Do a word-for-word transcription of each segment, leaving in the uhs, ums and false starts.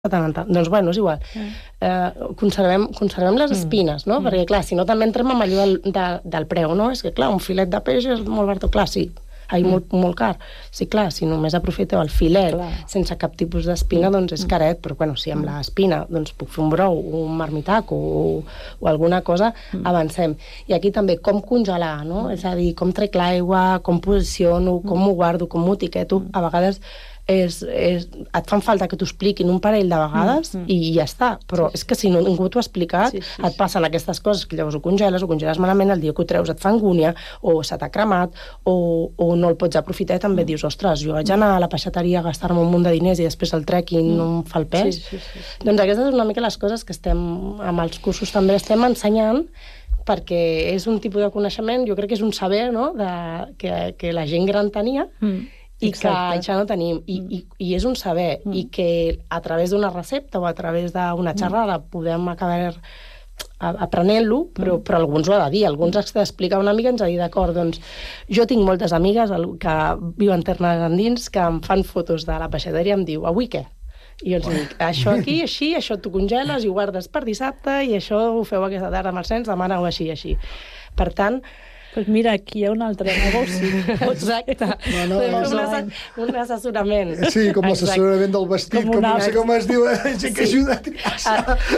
de tant en tant. Doncs, bueno, és igual. Eh, conservem, conservem les espines, no? Mm. Perquè, clar, si no també entrem amb allò del, de, del preu, no? És que, clar, un filet de peix és molt barat, clar, sí, ai, mm. molt, molt car. Sí, clar, si només aprofiteu el filet clar. sense cap tipus d'espina, mm. doncs és caret, però, bueno, si amb mm. l'espina doncs puc fer un brou, un marmitac o, o alguna cosa, mm. avancem. I aquí també, com congelar, no? Mm. És a dir, com trec l'aigua, com posiciono, mm. com m'ho guardo, com m'ho etiqueto, mm. a vegades... És, és, et fan falta que t'ho expliquin un parell de vegades mm, mm. i ja està, però sí, sí. és que si no, ningú t'ho ha explicat, sí, sí, et passen aquestes coses que llavors ho congeles, ho congeles malament, el dia que ho treus et fa angúnia, o se t'ha cremat, o, o no el pots aprofitar i també mm. dius, ostres, jo vaig anar a la peixateria a gastar-me un munt de diners i després el trekking mm. no em fa el pes. Sí, sí, sí, sí. Doncs aquestes són una mica les coses que estem, amb els cursos també estem ensenyant, perquè és un tipus de coneixement, jo crec que és un saber, no?, de, que, que la gent gran tenia, mm. i Exacte. que ja no tenim, I, mm. i, i és un saber, mm. i que a través d'una recepta o a través d'una xerrada mm. podem acabar aprenent-lo, però, mm. però alguns ho ha de dir, alguns has d'explicar una mica, ens ha de dir, d'acord, doncs jo tinc moltes amigues que viuen terres endins que em fan fotos de la peixateria i em diu, avui què? I jo els dic, això aquí, així, això t'ho congeles i ho guardes per dissabte i això ho feu aquesta tarda amb els nens, demà aneu així, així. Per tant, pues mira, aquí hi ha un altre negoci. Exacte. No, no, no, un, asse un assessorament. Sí, com l'assessorament del vestit, com, com no sé com es diu, gent que ajuda a triar-se.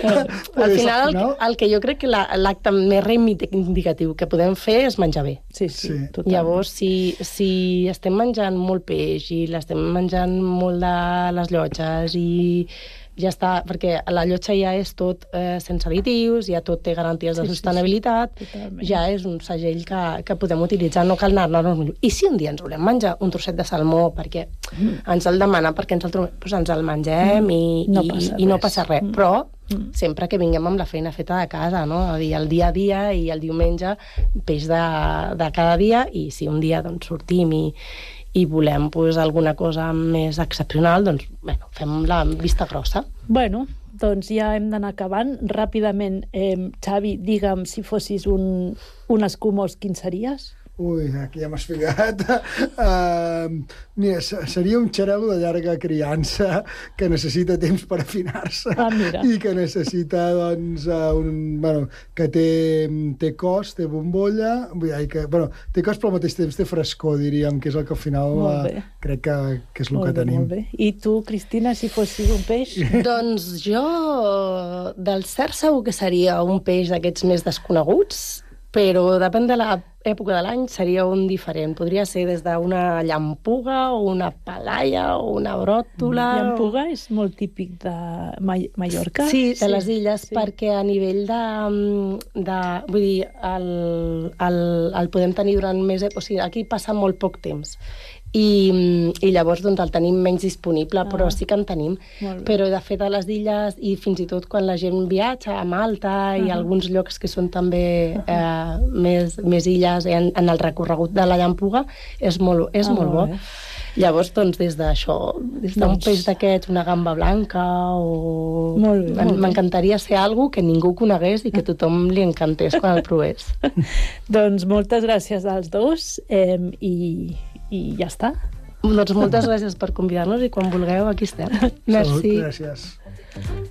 Al final, el, el que jo crec que l'acte la, més reivindicatiu que podem fer és menjar bé. Sí, sí, sí. Llavors, si, si estem menjant molt peix i l'estem menjant molt de les llotges i ja està, perquè la llotja ja és tot eh, sense additius, ja tot té garanties de sí, sostenibilitat, sí, sí. ja és un segell que, que podem utilitzar, no cal anar-nos... I si un dia ens volem menjar un trosset de salmó perquè mm. ens el demana, perquè ens el trobem, doncs ens el mengem mm. i, no i, i no passa res. Mm. Però mm. sempre que vinguem amb la feina feta de casa, no? A dir, el dia a dia i el diumenge, peix de, de cada dia, i si un dia doncs, sortim i i volem pues, alguna cosa més excepcional, doncs bueno, fem la vista grossa. Bueno, doncs ja hem d'anar acabant. Ràpidament, eh, Xavi, digue'm, si fossis un, un escumós, quin series? Ui, aquí ja m'has ficat. Uh, mira, seria un xarel·lo de llarga criança que necessita temps per afinar-se ah, i que necessita, doncs, uh, un, bueno, que té, té cos, té bombolla, vull dir, que, bueno, té cos però al mateix temps té frescor, diríem, que és el que al final uh, crec que, que és el molt que bé, tenim. Molt bé. I tu, Cristina, si fossis un peix? Doncs jo, del cert segur que seria un peix d'aquests més desconeguts, però depèn de l'època de l'any seria un diferent. Podria ser des d'una llampuga o una palaia o una bròtola. Llampuga és molt típic de Mallorca? Sí, de les illes, sí. Perquè a nivell de... de vull dir, el, el, el podem tenir durant més... O sigui, aquí passa molt poc temps. I, i llavors doncs, el tenim menys disponible, ah, però sí que en tenim. Però de fet a les illes, i fins i tot quan la gent viatja a Malta uh -huh. i alguns llocs que són també uh -huh. eh, més, més illes en, en el recorregut de la llampuga, és molt, és ah, molt bo. Bé. Llavors, doncs, des d'això, des d'un doncs... peix d'aquests, una gamba blanca o... M'encantaria ser algú que ningú conegués i que tothom li encantés quan el provés. Doncs moltes gràcies als dos eh, i... i ja està. Doncs moltes gràcies per convidar-nos i quan vulgueu aquí estem. Merci. Gràcies.